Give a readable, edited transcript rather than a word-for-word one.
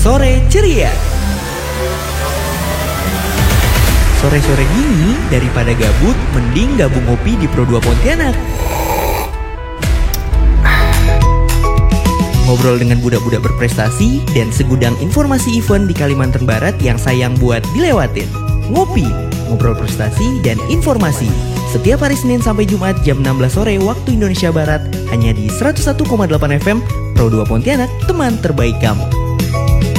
Sore Ceria. Sore-sore gini daripada gabut, mending gabung ngopi di Pro 2 Pontianak. Ngobrol dengan budak-budak berprestasi dan segudang informasi event di Kalimantan Barat yang sayang buat dilewatin. Ngopi, ngobrol prestasi dan informasi. Setiap hari Senin sampai Jumat jam 16 sore waktu Indonesia Barat hanya di 101,8 FM Pro 2 Pontianak, teman terbaik kamu.